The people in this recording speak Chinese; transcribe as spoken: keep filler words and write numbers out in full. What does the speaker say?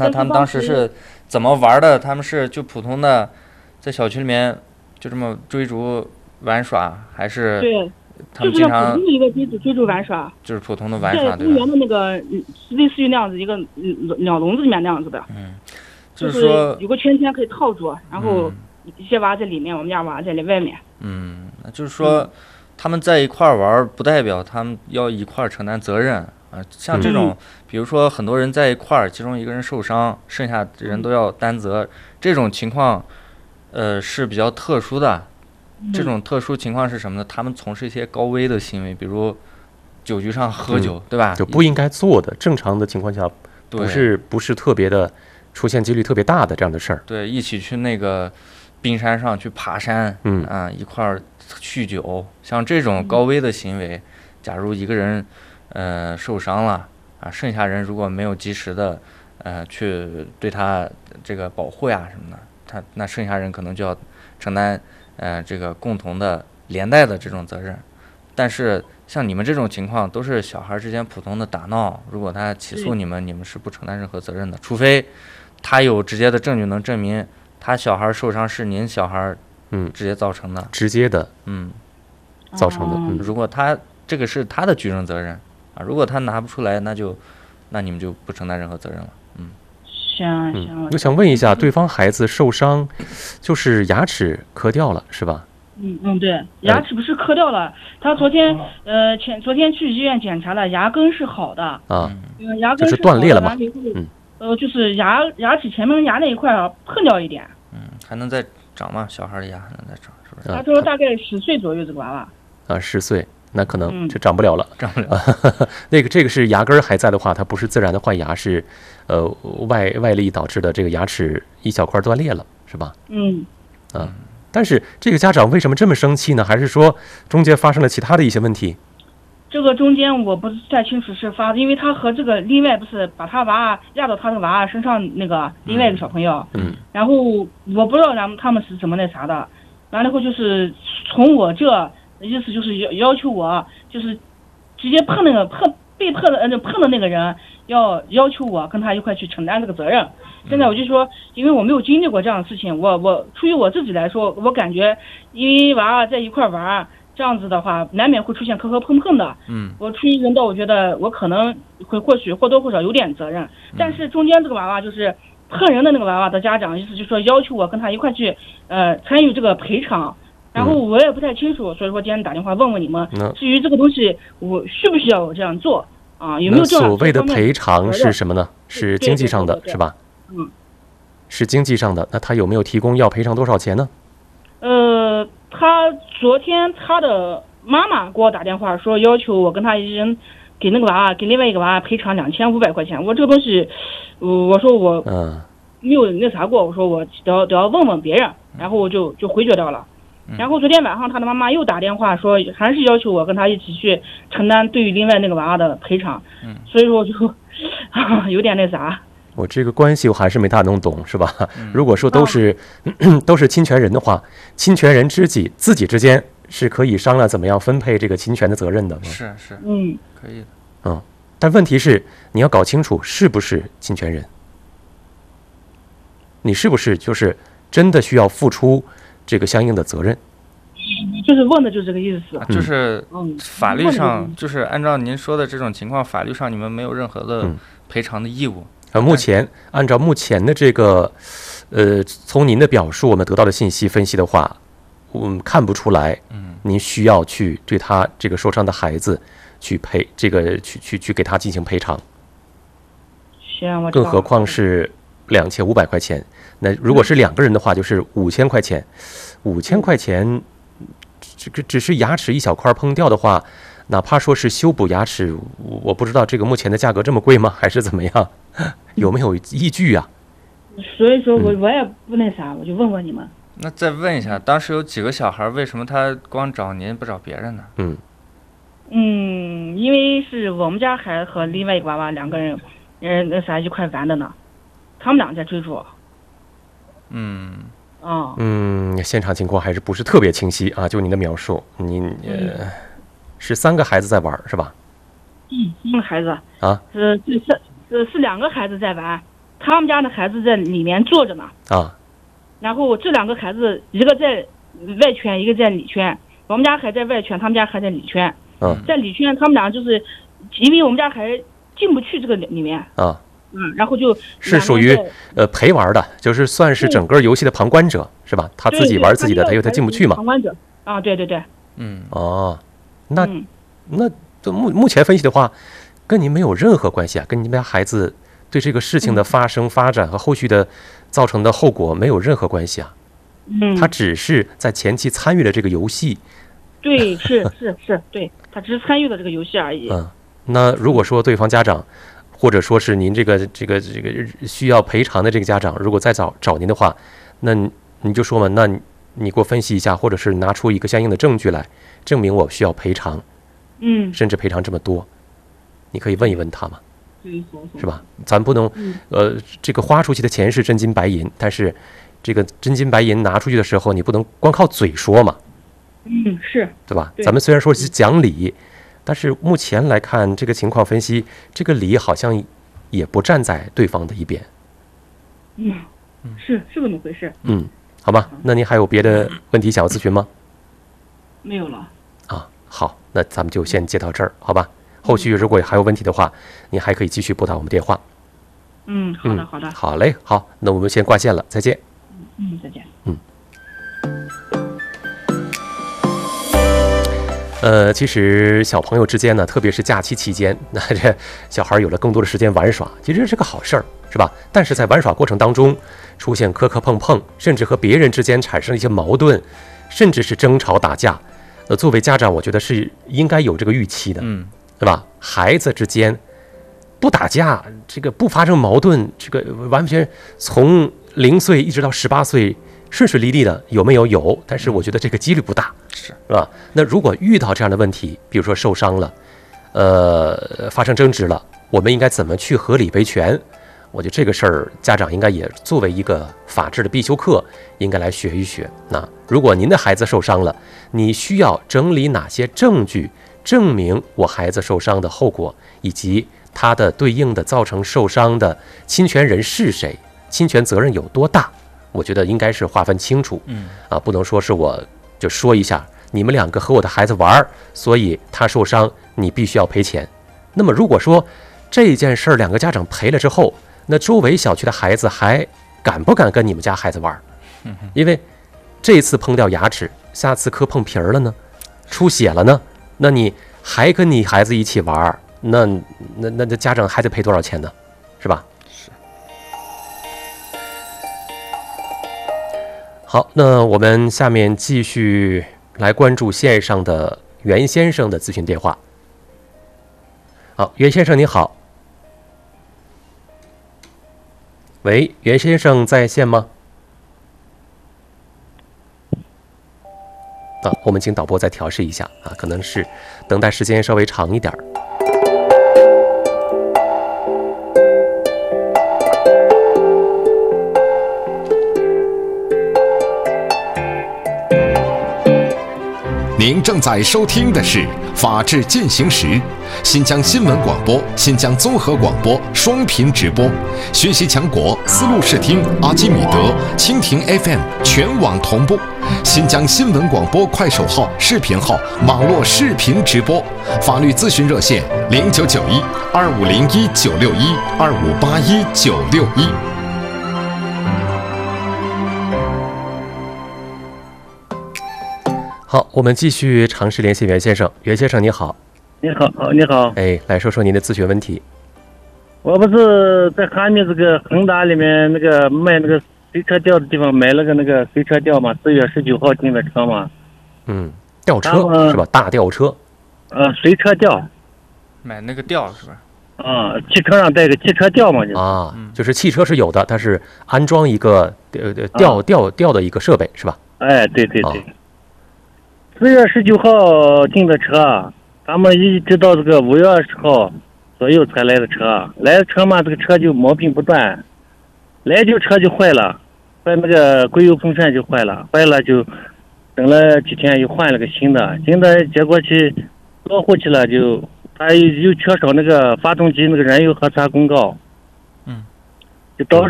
那他们当时是怎么玩的？他们是就普通的在小区里面就这么追逐玩耍，还是对， 他们经常就是普通的一个追逐追逐玩耍， 就是普通的玩耍，对吧？ 在公园的那个类似于那样子一个鸟笼子里面那样子的， 嗯， 就是说有个圈圈可以套住，然后一些娃在里面，我们家娃在外面。 嗯，那就是说、嗯、他们在一块玩，不代表他们要一块承担责任啊。像这种、嗯，比如说很多人在一块，其中一个人受伤，剩下人都要担责，这种情况，呃，是比较特殊的。这种特殊情况是什么呢？他们从事一些高危的行为，比如酒局上喝酒， 嗯、 对吧？ 就不应该做的。正常的情况下，不是不是特别的出现几率特别大的这样的事儿。 对，一起去那个冰山上去爬山， 嗯啊，一块儿酗酒，像这种高危的行为，嗯、假如一个人呃受伤了啊，剩下人如果没有及时的呃去对他这个保护呀什么的，他那剩下人可能就要承担。呃，这个共同的连带的这种责任，但是像你们这种情况都是小孩之间普通的打闹，如果他起诉你们，你们是不承担任何责任的，除非他有直接的证据能证明他小孩受伤是您小孩嗯直接造成的， 嗯、直接的嗯造成的、 嗯。如果他这个是他的举证责任啊，如果他拿不出来，那就那你们就不承担任何责任了，嗯。 行行、 嗯，我想问一下，对方孩子受伤，就是牙齿磕掉了，是吧？ 嗯嗯，对，牙齿不是磕掉了，他昨天呃前昨天去医院检查了，牙根是好的啊， 嗯，牙根就是断裂了嘛， 嗯，呃，就是牙牙齿前面牙那一块啊碰掉一点， 嗯，还能再长吗？小孩的牙还能再长，是不是？ 他说大概十岁左右这个娃娃啊，十岁。那可能就长不了了， 长不了。 那个这个是牙根还在的话，它不是自然的坏牙，是呃外外力导致的这个牙齿一小块断裂了，是吧？ 嗯， 啊，但是这个家长为什么这么生气呢？还是说中间发生了其他的一些问题？ 这个中间我不太清楚是发，因为他和这个另外不是把他娃娃压到他的娃娃身上那个另外一个小朋友， 嗯， 然后我不知道咱们他们是怎么那啥的，完了后就是从我这。意思就是要要求我，就是直接碰那个碰被碰的呃碰的那个人，要要求我跟他一块去承担这个责任。现在我就说，因为我没有经历过这样的事情，我我出于我自己来说，我感觉因为娃娃在一块玩，这样子的话，难免会出现磕磕碰碰的。 嗯， 我出于人道，我觉得我可能会或许或多或少有点责任，但是中间这个娃娃就是碰人的那个娃娃的家长，意思就是说要求我跟他一块去呃参与这个赔偿。然后我也不太清楚，所以说今天打电话问问你们， 嗯、 至于这个东西，我需不需要我这样做啊？有没有这样所谓的赔偿是什么呢？是经济上的，是吧？ 嗯， 是经济上的。那他有没有提供要赔偿多少钱呢？ 呃，他昨天他的妈妈给我打电话说，要求我跟他一人给那个娃娃，给另外一个娃娃赔偿两千五百块钱。我这个东西，呃、我说我嗯没有那啥过，我说我得要得要问问别人，然后我就就回绝掉了。然后昨天晚上他的妈妈又打电话说，还是要求我跟他一起去承担对于另外那个娃娃的赔偿。 嗯， 所以说我就有点那啥。 我这个关系我还是没大弄懂，是吧？ 嗯、 如果说都是、啊、都是侵权人的话，侵权人知己自己之间是可以商量怎么样分配这个侵权的责任的。 是是， 嗯， 可以的。 嗯，但问题是你要搞清楚是不是侵权人，你是不是就是真的需要付出这个相应的责任， 就是问的就是这个意思， 啊、就是法律上、 嗯、 就是按照您说的这种情况，法律上你们没有任何的赔偿的义务。 呃、嗯，目前按照目前的这个，呃，从您的表述我们得到的信息分析的话，我们看不出来， 嗯， 您需要去对他这个受伤的孩子去赔这个去去去给他进行赔偿。 行，我更何况是两千五百块钱。那如果是两个人的话，就是五千块钱。五千块钱，这个只是牙齿一小块碰掉的话，哪怕说是修补牙齿，我不知道这个目前的价格这么贵吗？还是怎么样？有没有依据啊？ 所以说我我也不那啥，我就问问你们。 那再问一下，当时有几个小孩，为什么他光找您不找别人呢？ 嗯嗯，因为是我们家孩子和另外一个娃娃两个人，呃，那啥一块玩的呢，他们俩在追逐。 嗯。 哦， 嗯，现场情况还是不是特别清晰啊？就您的描述，您呃、嗯、是三个孩子在玩是吧？ 嗯，三个孩子啊， 是是是是两个孩子在玩， 他们家的孩子在里面坐着呢。 啊。 然后这两个孩子，一个在外圈，一个在里圈。我们家还在外圈，他们家还在里圈。 嗯。 在里圈，他们俩就是，因为我们家还进不去这个里面。 啊。 嗯，然后就是属于呃陪玩的，就是算是整个游戏的旁观者，是吧？他自己玩自己的，他因为他进不去嘛。 旁观者啊，对对对。 嗯。 哦，那、嗯、那目目前分析的话，跟您没有任何关系啊，跟你们家孩子对这个事情的发生、发展和后续的造成的后果没有任何关系啊。 嗯。 他只是在前期参与了这个游戏。 对，是是是，对，他只是参与了这个游戏而已。 嗯，那如果说对方家长，或者说是您这个这个这个需要赔偿的这个家长，如果再找找您的话，那你就说嘛，那你你给我分析一下，或者是拿出一个相应的证据来，证明我需要赔偿， 嗯， 甚至赔偿这么多，你可以问一问他嘛，是吧？咱不能，呃，这个花出去的钱是真金白银，但是这个真金白银拿出去的时候，你不能光靠嘴说嘛， 嗯，是， 对吧？咱们虽然说是讲理。但是目前来看，这个情况分析，这个理好像也不站在对方的一边。 嗯，是是这么回事。 嗯，好吧，那您还有别的问题想要咨询吗？ 没有了。 啊，好，那咱们就先接到这儿，好吧？后续如果还有问题的话，您还可以继续拨打我们电话。 嗯，好的，好的。 好嘞，好，那我们先挂线了，再见。 嗯，再见。 嗯。呃，其实小朋友之间呢，特别是假期期间，那这小孩有了更多的时间玩耍，其实这是个好事儿，是吧？但是在玩耍过程当中，出现磕磕碰碰，甚至和别人之间产生一些矛盾，甚至是争吵打架，呃，作为家长，我觉得是应该有这个预期的， 嗯， 对吧？孩子之间不打架，这个不发生矛盾，这个完全从零岁一直到十八岁。顺顺利利的有没有？有，但是我觉得这个几率不大， 是是吧？那如果遇到这样的问题，比如说受伤了，呃，发生争执了，我们应该怎么去合理维权？我觉得这个事儿，家长应该也作为一个法治的必修课，应该来学一学。那如果您的孩子受伤了，你需要整理哪些证据，证明我孩子受伤的后果，以及他的对应的造成受伤的侵权人是谁，侵权责任有多大？我觉得应该是划分清楚， 嗯啊，不能说是我就说一下，你们两个和我的孩子玩，所以他受伤，你必须要赔钱。那么如果说这件事儿两个家长赔了之后，那周围小区的孩子还敢不敢跟你们家孩子玩？因为这次碰掉牙齿，下次磕碰皮儿了呢，出血了呢，那你还跟你孩子一起玩，那那那那家长还得赔多少钱呢？是吧？好，那我们下面继续来关注线上的袁先生的咨询电话。好，袁先生你好。喂，袁先生在线吗？啊，我们请导播再调试一下啊，可能是等待时间稍微长一点。 您正在收听的是《法治进行时》，新疆新闻广播、新疆综合广播双频直播，学习强国思路视听、阿基米德、蜻蜓 F M 全网同步。新疆新闻广播快手号、视频号网络视频直播，法律咨询热线零九九一二五零一九六一二五八一九六一。 好，我们继续尝试联系袁先生。袁先生你好。 你好，你好。 哎，来说说您的咨询问题。 我不是在哈密这个恒大里面那个卖那个随车吊的地方买了个那个随车吊嘛，四月十九号进的车嘛。 嗯，吊车是吧？大吊车。 呃，随车吊。 买那个吊是吧？ 啊，汽车上带个汽车吊嘛，就是。 啊，就是汽车是有的，但是安装一个呃吊吊吊的一个设备是吧？ 哎，对对对。四月十九号进的车，咱们一直到这个五月二十号左右才来的车。来的车嘛，这个车就毛病不断，来就车就坏了，坏那个硅油风扇就坏了，坏了就等了几天又换了个新的，新的结果去落户去了，就它又缺少那个发动机那个燃油核查公告。 嗯， 就导致